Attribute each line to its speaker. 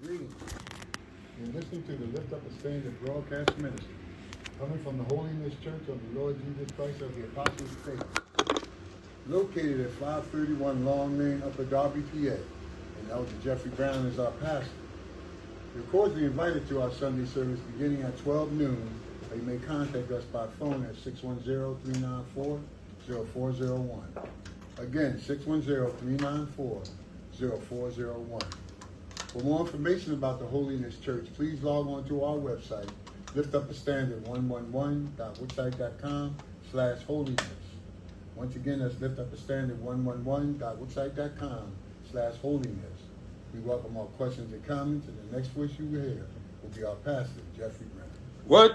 Speaker 1: Greetings. You're listening to the Lift Up a Standard broadcast ministry, coming from the Holiness Church of the Lord Jesus Christ of the Apostles' Faith, located at 531 Long Lane, Upper Darby, PA, and Elder Jeffrey Brown is our pastor. You're cordially invited to our Sunday service beginning at 12 noon, or you may contact us by phone at 610-394-0401. Again, 610-394-0401. For more information about the Holiness Church, please log on to our website, liftupastandard111.wixsite.com/holiness. Once again, that's liftupastandard111.wixsite.com/holiness. We welcome all questions and comments, and the next voice you will hear will be our pastor, Jeffrey Brown.
Speaker 2: What